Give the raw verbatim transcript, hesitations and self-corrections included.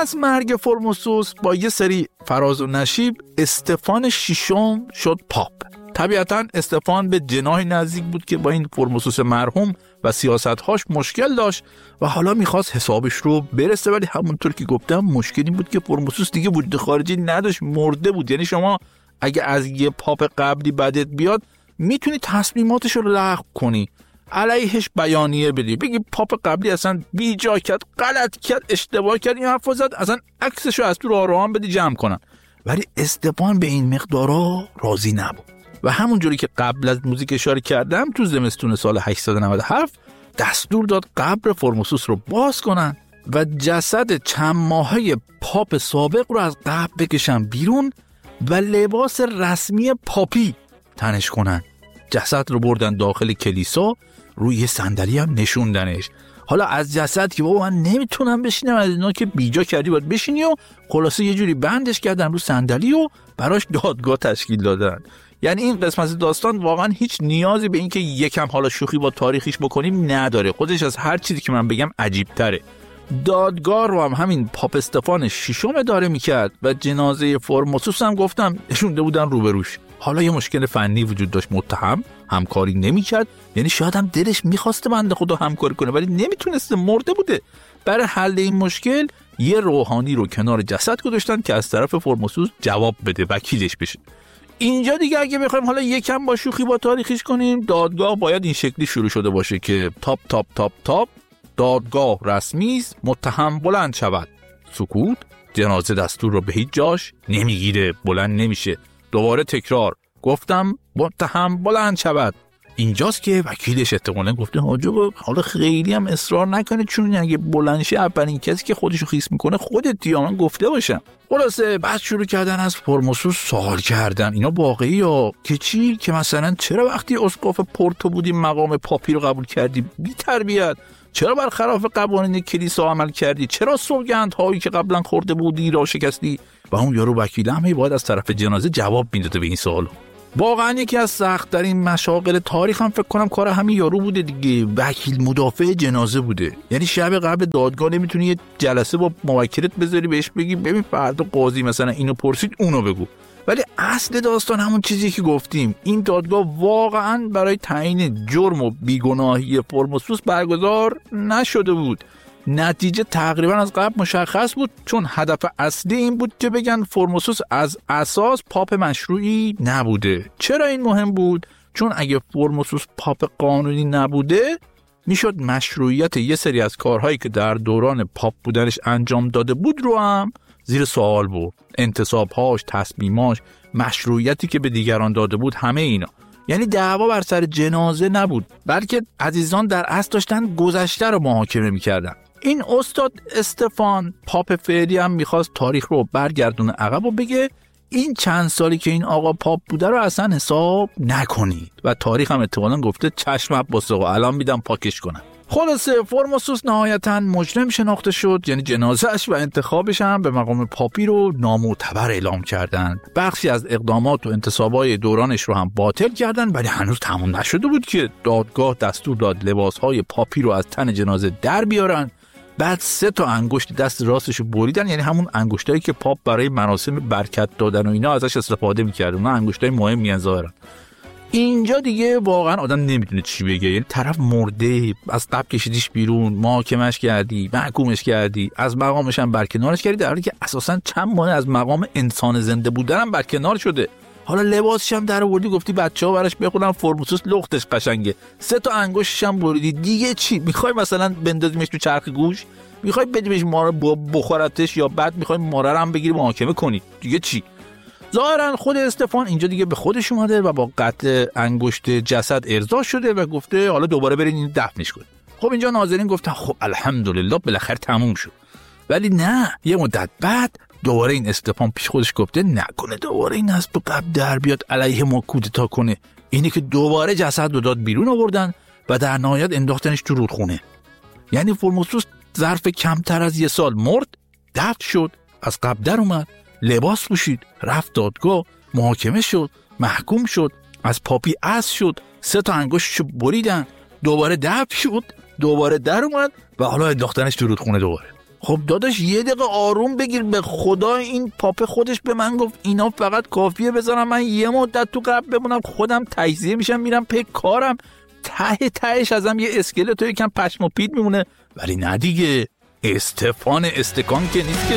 از مرگ فرموسوس با یه سری فراز و نشیب استفان ششم شد پاپ. طبیعتاً استفان به جناح نزدیک بود که با این فرموسوس مرحوم و سیاست‌هاش مشکل داشت و حالا می‌خواست حسابش رو برسه، ولی همونطور که گفتم مشکلی بود که فرموسوس دیگه وجود خارجی نداشت، مرده بود. یعنی شما اگه از یه پاپ قبلی بدت بیاد میتونی تصمیماتش رو لغو کنی، علیهش بیانیه بدی، بگی پاپ قبلی اصلا بیجا کرد، غلط کرد، اشتباه کرد، این حرفو زد، اصلا عکسشو از تو راه راهان بدی جمع کنن. ولی استفان به این مقدارا راضی نبود و همونجوری که قبل از موزیک اشاره کردم تو زمستون سال هشتصد و نود و هفت دستور داد قبر فرموسوس رو باز کنن و جسد چند ماهه پاپ سابق رو از قبر بکشن بیرون و لباس رسمی پاپی تنش کنن. جسد رو بردن داخل کلیسا، روی یه صندلی هم نشوندنش. حالا از جسد که بابا من نمیتونم بشینم، از اینا که بیجا کردی باید بشینی، و خلاصه یه جوری بندش کردن رو صندلی و براش دادگاه تشکیل دادن. یعنی این قسمت داستان واقعا هیچ نیازی به این که یکم حالا شوخی با تاریخش بکنیم نداره، خودش از هر چیزی که من بگم عجیب تره. دادگاه رو هم همین پاپ استفان ششم اداره میکرد و جنازه فرموسوس هم گفتم نشونده بودن روبروش. حالا یه مشکل فنی وجود داشت، متهم همکاری نمیکرد، یعنی شاید هم دلش میخواسته بنده خدا همکاری کنه ولی نمیتونسته، مرده بوده. برای حل این مشکل یه روحانی رو کنار جسد گذاشتن که از طرف فرموسوس جواب بده، وکیلش بشه. اینجا دیگه اگه بخوایم حالا یکم با شوخی با تاریخش کنیم، دادگاه باید این شکلی شروع شده باشه که تاپ تاپ تاپ تاپ دادگاه رسمی است، متهم بلند شود. سکوت. جنازه دستور رو به هیچ جاش نمیگیره، بلند نمیشه. دوباره تکرار. گفتم متهم بلند شود. اینجاست که وکیلش احتمالاً گفته حاجب حالا خیلی هم اصرار نکنه، چون اگه بلند شه اولین کسی که خودشو خیس میکنه خودت، یا من گفته باشم. خلاصه بعد شروع کردن از فرموسوس سوال کردن. اینا واقعی یا که چی؟ که مثلا چرا وقتی اسقف پورتو بودی مقام پاپی رو قبول کردی؟ بی تربیت. چرا برخلاف قوانین کلیسا عمل کردی؟ چرا سوگندهایی که قبلا خورده بودی را شکستی؟ و اون یارو وکیل هم باید از طرف جنازه جواب میداده به این سوال. واقعا یکی از سخت‌ترین مشاغل تاریخ هم فکر کنم کار همین یارو بوده دیگه. وکیل مدافع جنازه بوده. یعنی شب قبل دادگاه نمیتونی یه جلسه با موکلت بذاری بهش بگی ببین فردا قاضی مثلا اینو پرسید اونو بگو. ولی اصل داستان همون چیزی که گفتیم، این دادگاه واقعا برای تعیین جرم و بیگناهی فرموسوس برگزار نشده بود. نتیجه تقریبا از قبل مشخص بود، چون هدف اصلی این بود که بگن فرموسوس از اساس پاپ مشروعی نبوده. چرا این مهم بود؟ چون اگه فرموسوس پاپ قانونی نبوده میشد مشروعیت یه سری از کارهایی که در دوران پاپ بودنش انجام داده بود رو هم زیر سوال برد. انتصابهاش، تصمیماش، مشروعیتی که به دیگران داده بود، همه اینا. یعنی دعوا بر سر جنازه نبود، بلکه عزیزان در اصل داشتن گذشته رو محاکمه میکردن. این استاد استفان پاپ فعلی هم میخواست تاریخ رو برگردونه عقب و بگه این چند سالی که این آقا پاپ بوده رو اصلا حساب نکنید، و تاریخ هم اتفاقا گفته چشم عباس آقا الان میدم پاکش کنن. خلاصه فرموسوس نهایتاً مجرم شناخته شد، یعنی جنازه‌اش و انتخابش هم به مقام پاپی رو نامعتبر اعلام کردند. بخشی از اقدامات و انتصابات دورانش رو هم باطل کردن، ولی هنوز تموم نشده بود که دادگاه دستور داد لباس‌های پاپی رو از تن جنازه در بیارن. بعد سه تا انگشت دست راستش رو بریدن، یعنی همون انگشتایی که پاپ برای مراسم برکت دادن و اینا ازش استفاده می‌کرد. اونها انگشتای مهمی ان ظاهرا. اینجا دیگه واقعا آدم نمیدونه چی بگه. یعنی طرف مرده، از قبر کشیدیش بیرون، محاکمش کردی، محکومش کردی، از مقامش هم برکنارش کردی، در حالی که اساسا چند ماه از مقام انسان زنده بودن هم برکنار شده. حالا لباسش هم در آوردی گفتی بچه‌ها براش بخونن فرموسوس لختش قشنگه، سه تا انگشتش هم بریدی، دیگه چی میخوای؟ مثلا بندازیمش تو چرخ گوش؟ میخوای بدیمش ماره بخورتش، یا بعد میخوای ماره رو هم بگیری محاکمه کنی؟ دیگه چی؟ ظاهرا خود استفان اینجا دیگه به خودش اومده و با قطع انگشت جسد ارضا شده و گفته حالا دوباره برین این دفنش کنید. خب اینجا ناظرین گفتن خب الحمدلله بالاخره تموم شد. ولی نه، یه مدت بعد دوباره این استفان پیش خودش گفته نکنه دوباره این از قبل در بیاد علیه ما کودتا کنه. اینی که دوباره جسد رو داد بیرون آوردن و در نهایت انداختنش تو رودخونه. یعنی فرموسوس ظرف کمتر از یه سال مرد، دفن شد، از قبر در اومد، لباس پوشید، رفت دادگاه، محاکمه شد، محکوم شد، از پاپی عزل شد، سه تا انگشتشو بریدن، دوباره دفن شد، دوباره در اومد و حالا انداختنش تو رودخونه دوباره. خب داداش یه دقیقه آروم بگیر، به خدا این پاپ خودش به من گفت اینا فقط کافیه بذارم من یه مدت تو قبل بمونم، خودم تجزیه میشم میرم پی کارم، ته تهش ازم یه اسکلت و یکم پشم و پید میمونه. ولی نه دیگه، استفان استکان که نیست که.